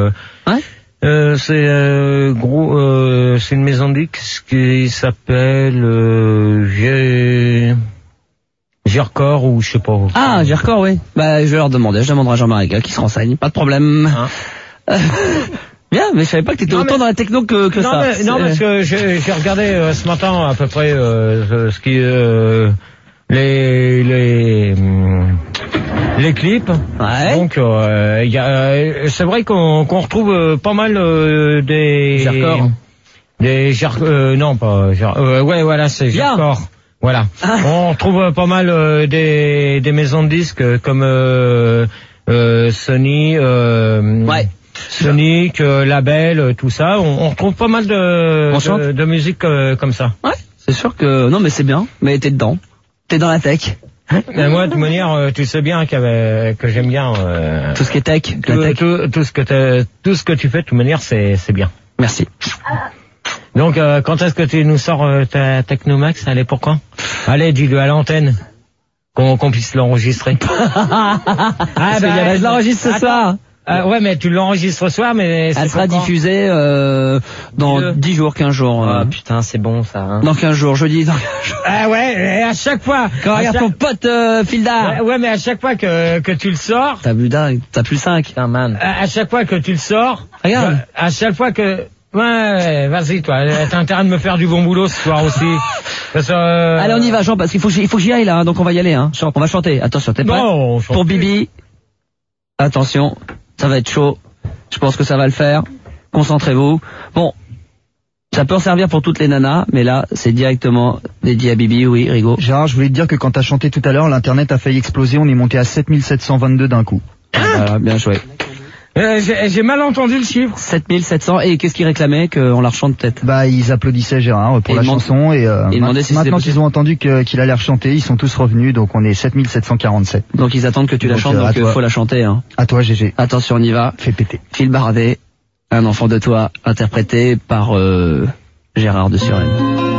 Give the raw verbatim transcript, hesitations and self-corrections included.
Euh, ouais. Euh, c'est euh, gros, euh, c'est une maison de disques qui s'appelle euh, G... G-Record ou je sais pas. Ah, G-Record, oui. Bah, je vais leur demander, je demanderai à Jean-Marie qui se renseigne, pas de problème. Hein bien, mais je savais pas que t'étais non, autant mais... dans la techno que, que non, ça. Mais, non, parce que j'ai, j'ai regardé euh, ce matin à peu près euh, ce qui euh, les les les clips. Ouais. Donc, euh, y a, c'est vrai qu'on, qu'on retrouve euh, pas mal euh, des G-Record. Des G-Record, euh, non pas G-Record, euh, ouais voilà c'est G-Record. Voilà. Ah. On retrouve pas mal euh, des des maisons de disques euh, comme euh, euh, Sony, euh, ouais. Sonic, euh, Label, euh, tout ça. On, on retrouve pas mal de de, de musique euh, comme ça. Ouais. C'est sûr que non mais c'est bien. Mais t'es dedans. T'es dans la tech. Ben moi, de toute manière, euh, tu sais bien que j'aime bien euh, tout ce qui est tech, tout, la tech. Tout, tout ce que tout ce que tu fais, de toute manière, c'est c'est bien. Merci. Donc, euh, quand est-ce que tu nous sors euh, ta Technomax? Allez, pourquoi? Allez, dis-le à l'antenne, qu'on qu'on puisse l'enregistrer. ah bah, je l'enregistre ce soir. Euh, ouais, mais tu l'enregistres ce soir, mais elle sera diffusée euh, dans dix jours, quinze jours. Ah euh. putain, c'est bon ça. Hein. Dans quinze jours, jeudi. Dans quinze jours. Ah ouais, et à chaque fois. Quand regarde chaque... ton pote euh, Filda. Ouais, ouais, mais à chaque fois que que tu le sors. T'as plus d'un, t'as plus cinq. Putain, man. À, à chaque fois que tu le sors. Regarde. À chaque fois que. Ouais, vas-y toi, t'as intérêt de me faire du bon boulot ce soir aussi. Parce que, euh... Allez, on y va, Jean, parce qu'il faut, il faut que j'y aille là, hein, donc on va y aller. Hein. On va chanter. Attention, t'es prêt? Non, pour Bibi. Attention, ça va être chaud. Je pense que ça va le faire. Concentrez-vous. Bon, ça peut en servir pour toutes les nanas, mais là, c'est directement dédié à Bibi. Oui, Rigaud. Gérard, je voulais te dire que quand t'as chanté tout à l'heure, l'internet a failli exploser. On est monté à sept mille sept cent vingt-deux d'un coup. Voilà, bien joué. Euh, j'ai, j'ai mal entendu le chiffre. sept mille sept cents. Et qu'est-ce qu'ils réclamaient? Qu'on la rechante peut-être? Bah, ils applaudissaient Gérard pour et la demande... chanson. Et, euh, et ma... si maintenant qu'ils ont entendu que, qu'il allait rechanter, ils sont tous revenus. Donc on est sept mille sept cent quarante-sept. Donc ils attendent que tu donc, la chantes, euh, donc il faut la chanter. Hein. À toi, G G. Attention, on y va. Fais péter. Phil Bardet, un enfant de toi, interprété par euh, Gérard de Suresnes.